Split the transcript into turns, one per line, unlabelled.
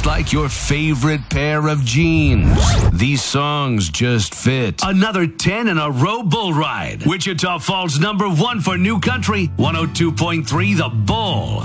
just like your favorite pair of jeans. These songs just fit.
Another 10 in a row bull ride. Wichita Falls #1 for new country, 102.3 The Bull.